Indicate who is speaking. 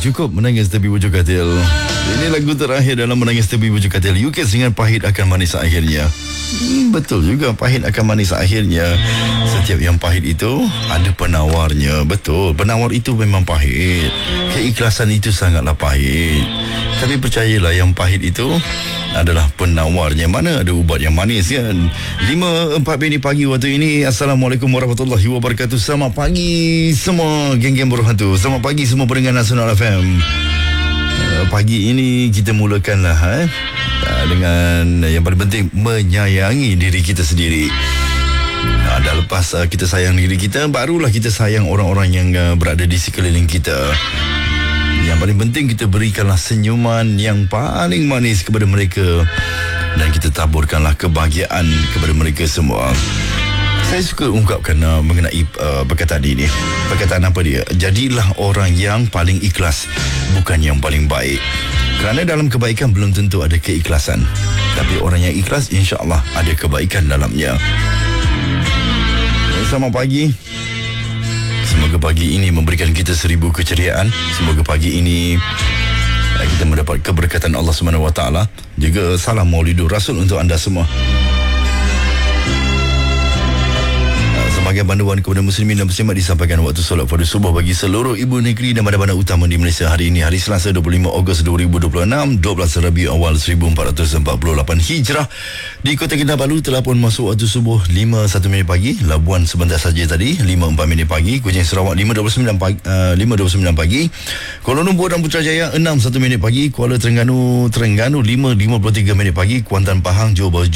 Speaker 1: cukup menangis tepi bujur katil. Ini lagu terakhir dalam menangis tepi bujur katil. Yukis dengan pahit akan manis akhirnya. Betul juga, pahit akan manis akhirnya. Setiap yang pahit itu ada penawarnya. Betul, penawar itu memang pahit. Keikhlasan itu sangatlah pahit. Tapi percayalah, yang pahit itu adalah penawarnya. Mana ada ubat yang manis kan. 5:04 pagi waktu ini. Assalamualaikum warahmatullahi wabarakatuh. Selamat pagi semua geng-geng Buruh Hantu. Selamat pagi semua pendengar Nasional FM. Pagi ini kita mulakanlah dengan yang paling penting, menyayangi diri kita sendiri. Dah lepas kita sayang diri kita, barulah kita sayang orang-orang yang berada di sekeliling kita. Yang paling penting, kita berikanlah senyuman yang paling manis kepada mereka, dan kita taburkanlah kebahagiaan kepada mereka semua. Saya suka ungkapkan mengenai perkataan ini. Perkataan apa dia? Jadilah orang yang paling ikhlas, bukan yang paling baik. Kerana dalam kebaikan belum tentu ada keikhlasan, tapi orang yang ikhlas insya-Allah ada kebaikan dalamnya. Selamat pagi. Semoga pagi ini memberikan kita 1000 keceriaan. Semoga pagi ini kita mendapat keberkatan Allah SWT. Juga salam Maulidur Rasul untuk anda semua. Sebagai panduan kepada muslimin dan muslimat, disampaikan waktu solat fardu subuh bagi seluruh ibu negeri dan bandar-bandar utama di Malaysia hari ini, hari Selasa 25 Ogos 2026, 12 Rabiul Awal 1448 Hijrah. Di Kota Kinabalu telah pun masuk waktu subuh 5:01 pagi. Labuan sebentar saja tadi 5:04 pagi. Kuching Sarawak 5:29 pagi. Kuala Lumpur dan Putrajaya 6:01 pagi. Kuala Terengganu 5:53 pagi. Kuantan Pahang, Johor Bahru